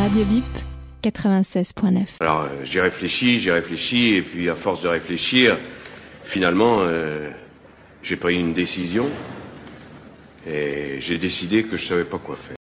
Radio Bip 96.9. Alors j'ai réfléchi, et puis à force de réfléchir, finalement, j'ai pris une décision, et j'ai décidé que je savais pas quoi faire.